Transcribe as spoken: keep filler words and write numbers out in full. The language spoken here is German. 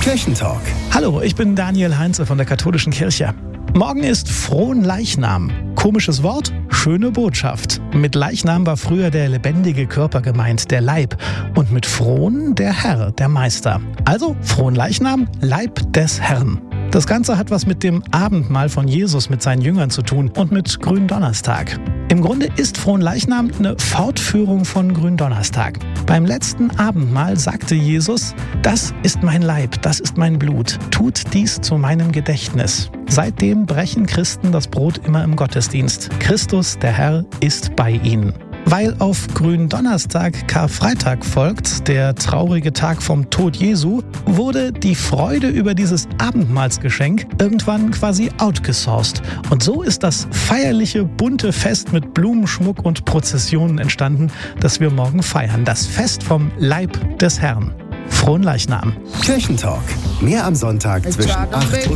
Kirchentalk. Hallo, ich bin Daniel Heinze von der Katholischen Kirche. Morgen ist Fronleichnam. Komisches Wort, schöne Botschaft. Mit Leichnam war früher der lebendige Körper gemeint, der Leib. Und mit Fron der Herr, der Meister. Also Fronleichnam, Leib des Herrn. Das Ganze hat was mit dem Abendmahl von Jesus mit seinen Jüngern zu tun und mit Gründonnerstag. Im Grunde ist Fronleichnam eine Fortführung von Gründonnerstag. Beim letzten Abendmahl sagte Jesus: Das ist mein Leib, das ist mein Blut. Tut dies zu meinem Gedächtnis. Seitdem brechen Christen das Brot immer im Gottesdienst. Christus, der Herr, ist bei ihnen. Weil auf Gründonnerstag Karfreitag folgt, der traurige Tag vom Tod Jesu, wurde die Freude über dieses Abendmahlsgeschenk irgendwann quasi outgesourced. Und so ist das feierliche, bunte Fest mit Blumenschmuck und Prozessionen entstanden, das wir morgen feiern. Das Fest vom Leib des Herrn. Fronleichnam. Kirchentalk. Mehr am Sonntag zwischen acht und